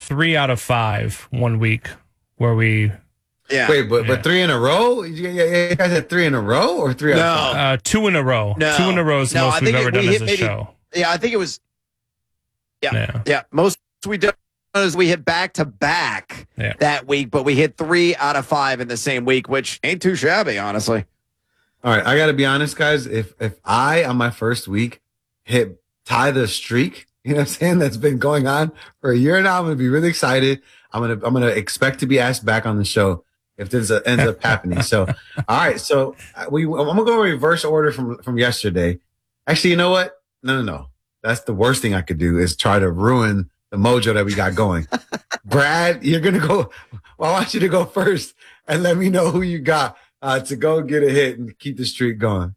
3 out of 5 one week where we. Yeah. Wait, but 3 in a row? You guys had 3 in a row or 3 out of 5? 2 in a row. No. 2 in a row is the most we've ever done as a show. Yeah, I think it was. Yeah. Most we done is we hit back to back that week, but we hit 3 out of 5 in the same week, which ain't too shabby, honestly. All right, I got to be honest, guys. If I on my first week tie the streak, you know what I'm saying, that's been going on for a year now, I'm gonna be really excited. I'm gonna expect to be asked back on the show if this ends up happening. So, all right, so I'm gonna go reverse order from yesterday. Actually, you know what? No. That's the worst thing I could do is try to ruin the mojo that we got going. Brad, you're gonna go. Well, I want you to go first and let me know who you got to go get a hit and keep the streak going.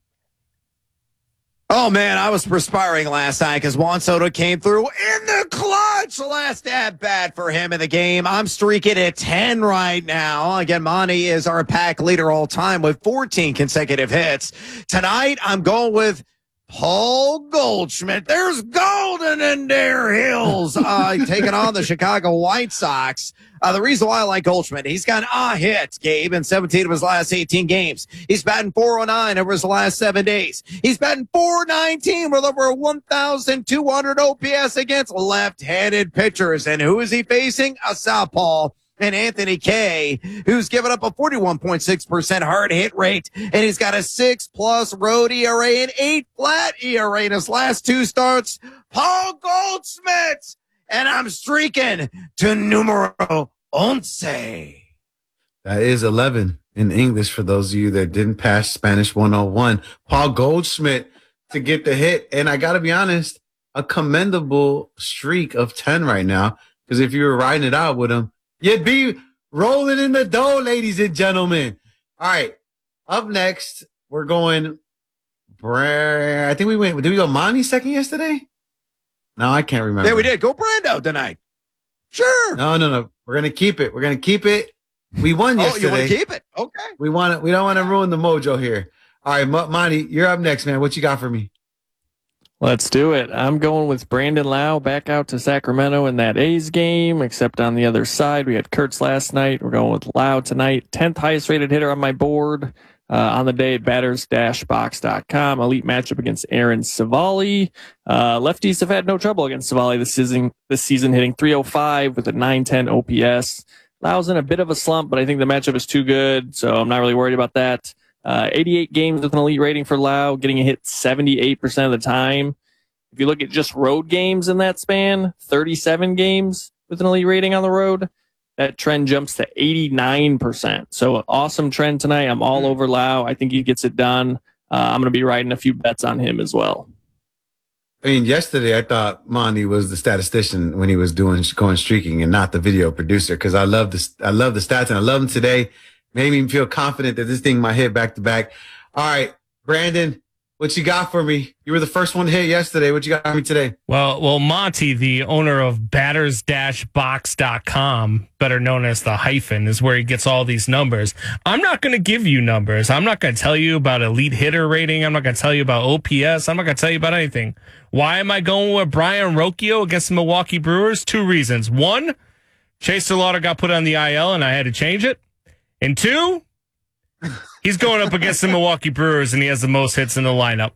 Oh, man, I was perspiring last night because Juan Soto came through in the clutch. Last at bat for him in the game. I'm streaking at 10 right now. Again, Monty is our pack leader all time with 14 consecutive hits. Tonight, I'm going with Paul Goldschmidt. There's golden in their hills. Taking on the Chicago White Sox. The reason why I like Goldschmidt, he's got a hit, Gabe, in 17 of his last 18 games. He's batting .409 over his last 7 days. He's batting .419 with over 1,200 OPS against left-handed pitchers. And who is he facing? A southpaw. And Anthony Kay, who's given up a 41.6% hard hit rate, and he's got a 6+ road ERA and 8 flat ERA in his last 2 starts. Paul Goldschmidt, and I'm streaking to numero 11. That is 11 in English for those of you that didn't pass Spanish 101. Paul Goldschmidt to get the hit, and I got to be honest, a commendable streak of 10 right now, because if you were riding it out with him, you'd be rolling in the dough, ladies and gentlemen. All right. Up next, we're going. I think we went. Did we go Monty second yesterday? No, I can't remember. Yeah, we did. Go Brando tonight. Sure. No. We're gonna keep it. We won yesterday. You want to keep it? Okay. We want it. We don't want to ruin the mojo here. All right, Monty, you're up next, man. What you got for me? Let's do it. I'm going with Brandon Lau back out to Sacramento in that A's game, except on the other side, we had Kurtz last night. We're going with Lau tonight. 10th highest rated hitter on my board on the day at batters-box.com. Elite matchup against Aaron Savali. Lefties have had no trouble against Savali this season, hitting .305 with a .910 OPS. Lau's in a bit of a slump, but I think the matchup is too good, so I'm not really worried about that. 88 games with an elite rating for Lau, getting a hit 78% of the time. If you look at just road games in that span, 37 games with an elite rating on the road, that trend jumps to 89%. So an awesome trend tonight. I'm all over Lau. I think he gets it done. I'm going to be riding a few bets on him as well. I mean, yesterday I thought Monty was the statistician when he was going streaking and not the video producer, because I love the stats and I love him today. Made me feel confident that this thing might hit back to back. All right, Brandon, what you got for me? You were the first one to hit yesterday. What you got for me today? Well, Monty, the owner of batters-box.com, better known as the hyphen, is where he gets all these numbers. I'm not going to give you numbers. I'm not going to tell you about elite hitter rating. I'm not going to tell you about OPS. I'm not going to tell you about anything. Why am I going with Brian Rocchio against the Milwaukee Brewers? 2 reasons. 1, Chase Salauter got put on the IL and I had to change it. And 2, he's going up against the Milwaukee Brewers, and he has the most hits in the lineup.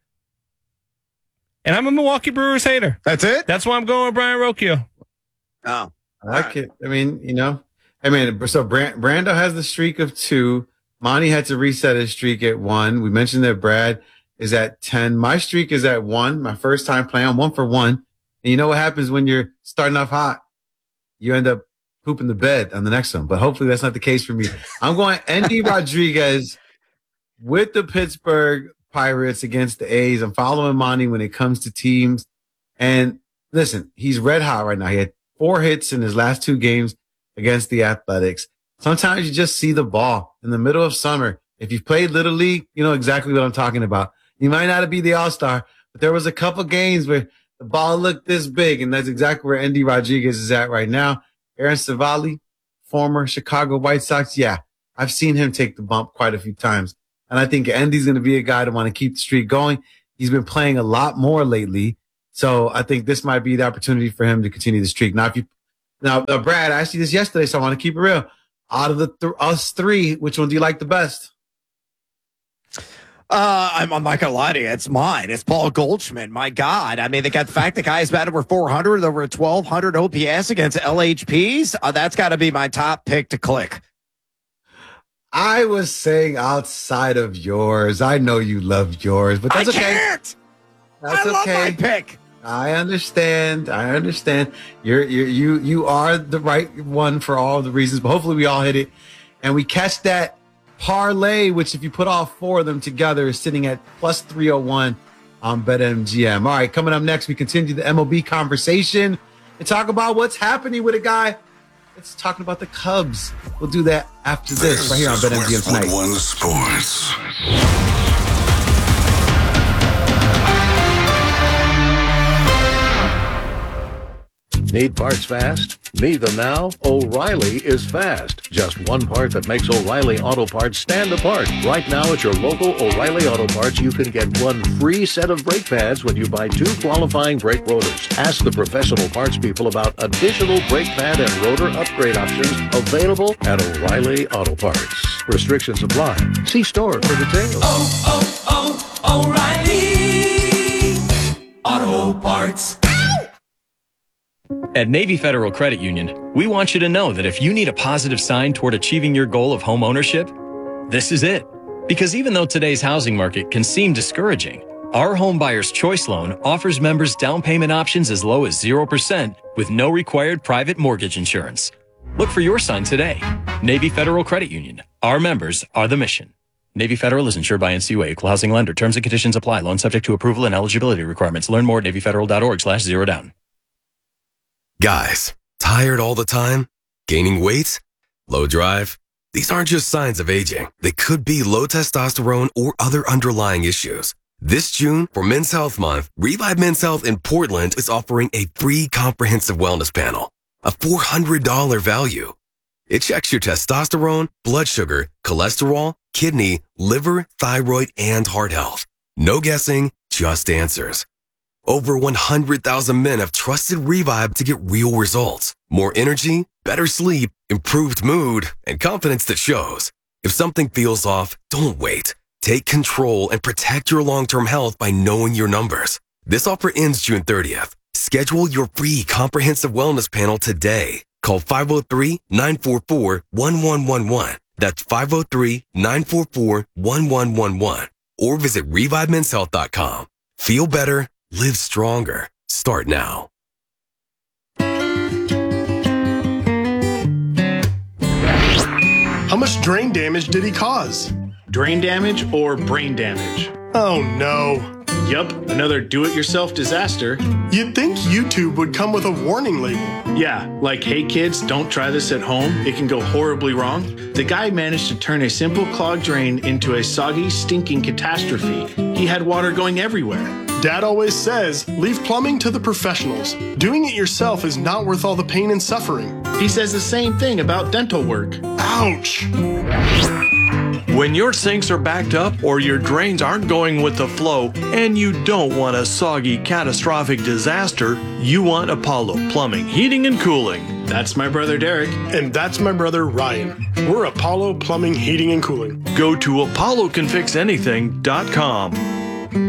And I'm a Milwaukee Brewers hater. That's it? That's why I'm going with Brian Rocchio. Oh, I like it. I mean, so Brando has the streak of 2. Monty had to reset his streak at 1. We mentioned that Brad is at 10. My streak is at 1. My first time playing. I'm 1 for 1. And you know what happens when you're starting off hot? You end up pooping the bed on the next one, but hopefully that's not the case for me. I'm going Endy Rodriguez with the Pittsburgh Pirates against the A's. I'm following Monty when it comes to teams. And listen, he's red hot right now. He had 4 hits in his last 2 games against the Athletics. Sometimes you just see the ball in the middle of summer. If you've played Little League, you know exactly what I'm talking about. You might not be the all-star, but there was a couple games where the ball looked this big, and that's exactly where Endy Rodriguez is at right now. Aaron Savali, former Chicago White Sox. Yeah, I've seen him take the bump quite a few times. And I think Endy's going to be a guy to want to keep the streak going. He's been playing a lot more lately. So I think this might be the opportunity for him to continue the streak. Now, if you Now, Brad, I asked you this yesterday, so I want to keep it real. Out of us three, which one do you like the best? I'm not gonna lie to you. It's mine. It's Paul Goldschmidt. My God. I mean, the fact the guy's batted over 400, over 1,200 OPS against LHPs. That's got to be my top pick to click. I was saying outside of yours. I know you love yours, but that's okay. Can't. That's I love okay. my pick. I understand. You are the right one for all the reasons, but hopefully we all hit it and we catch that parlay, which if you put all four of them together is sitting at plus 301 on BetMGM. All right, coming up next, we continue the MLB conversation and talk about what's happening with a guy that's talking about the Cubs. We'll do that after this right here on BetMGM tonight. One Sports. Need parts fast? Need them now? O'Reilly is fast. Just one part that makes O'Reilly Auto Parts stand apart. Right now at your local O'Reilly Auto Parts, you can get one free set of brake pads when you buy 2 qualifying brake rotors. Ask the professional parts people about additional brake pad and rotor upgrade options available at O'Reilly Auto Parts. Restrictions apply. See store for details. O'Reilly Auto Parts. At Navy Federal Credit Union, we want you to know that if you need a positive sign toward achieving your goal of home ownership, this is it. Because even though today's housing market can seem discouraging, our Home Buyer's Choice Loan offers members down payment options as low as 0% with no required private mortgage insurance. Look for your sign today. Navy Federal Credit Union. Our members are the mission. Navy Federal is insured by NCUA, Equal Housing Lender. Terms and conditions apply. Loan subject to approval and eligibility requirements. Learn more at NavyFederal.org/zerodown. Guys, tired all the time? Gaining weight? Low drive? These aren't just signs of aging. They could be low testosterone or other underlying issues. This June, for Men's Health Month, Revive Men's Health in Portland is offering a free comprehensive wellness panel, a $400 value. It checks your testosterone, blood sugar, cholesterol, kidney, liver, thyroid, and heart health. No guessing, just answers. Over 100,000 men have trusted Revive to get real results. More energy, better sleep, improved mood, and confidence that shows. If something feels off, don't wait. Take control and protect your long-term health by knowing your numbers. This offer ends June 30th. Schedule your free comprehensive wellness panel today. Call 503-944-1111. That's 503-944-1111. Or visit ReviveMen'sHealth.com. Feel better. Live stronger. Start now. How much drain damage did he cause? Drain damage or brain damage? Oh no. Yup, another do-it-yourself disaster. You'd think YouTube would come with a warning label. Yeah, like, hey kids, don't try this at home. It can go horribly wrong. The guy managed to turn a simple clogged drain into a soggy, stinking catastrophe. He had water going everywhere. Dad always says, leave plumbing to the professionals. Doing it yourself is not worth all the pain and suffering. He says the same thing about dental work. Ouch! When your sinks are backed up or your drains aren't going with the flow and you don't want a soggy, catastrophic disaster, you want Apollo Plumbing, Heating, and Cooling. That's my brother Derek. And that's my brother Ryan. We're Apollo Plumbing, Heating, and Cooling. Go to apollocanfixanything.com.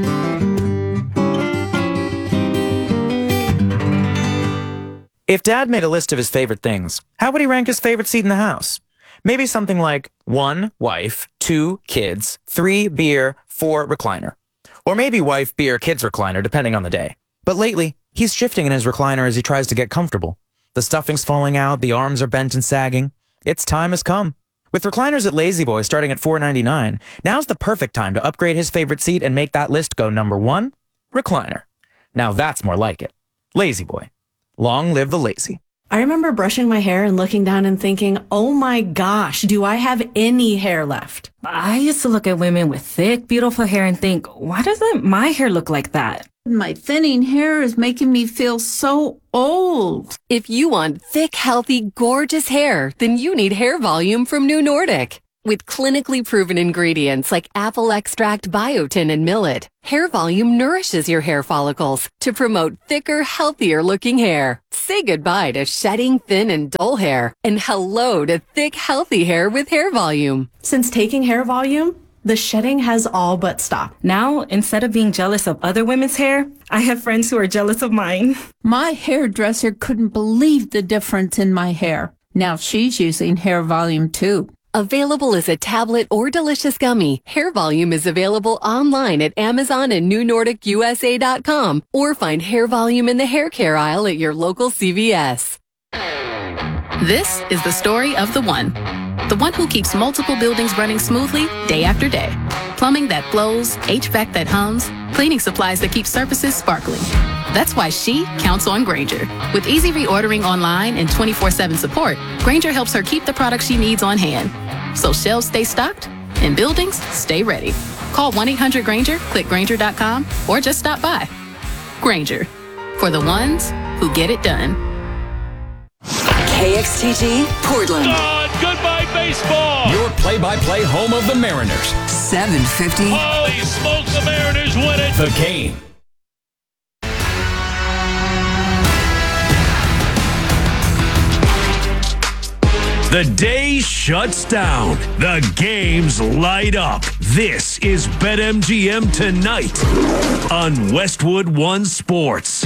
If Dad made a list of his favorite things, how would he rank his favorite seat in the house? Maybe something like 1, wife, 2, kids, 3, beer, 4, recliner. Or maybe wife, beer, kids, recliner, depending on the day. But lately, he's shifting in his recliner as he tries to get comfortable. The stuffing's falling out, the arms are bent and sagging. Its time has come. With recliners at Lazy Boy starting at $4.99, now's the perfect time to upgrade his favorite seat and make that list go number 1, recliner. Now that's more like it. Lazy Boy. Long live the lazy. I remember brushing my hair and looking down and thinking, oh my gosh, do I have any hair left? I used to look at women with thick, beautiful hair and think, why doesn't my hair look like that? My thinning hair is making me feel so old. If you want thick, healthy, gorgeous hair, then you need Hair Volume from New Nordic. With clinically proven ingredients like apple extract, biotin, and millet, Hair Volume nourishes your hair follicles to promote thicker, healthier looking hair. Say goodbye to shedding, thin, and dull hair, and hello to thick, healthy hair with Hair Volume. Since taking Hair Volume, the shedding has all but stopped. Now, instead of being jealous of other women's hair, I have friends who are jealous of mine. My hairdresser couldn't believe the difference in my hair. Now she's using Hair Volume too. Available as a tablet or delicious gummy, Hair Volume is available online at Amazon and NewNordicUSA.com, or find Hair Volume in the hair care aisle at your local CVS. This is the story of the one who keeps multiple buildings running smoothly day after day. Plumbing that flows, HVAC that hums, cleaning supplies that keep surfaces sparkling. That's why she counts on Grainger. With easy reordering online and 24/7 support, Grainger helps her keep the products she needs on hand. So shelves stay stocked and buildings stay ready. Call 1-800-GRAINGER, click Grainger.com, or just stop by. Grainger, for the ones who get it done. KXTG, Portland. Goodbye, baseball. Your play-by-play home of the Mariners. 750. Holy smokes, the Mariners win it. The Game. The day shuts down. The games light up. This is BetMGM Tonight on Westwood One Sports.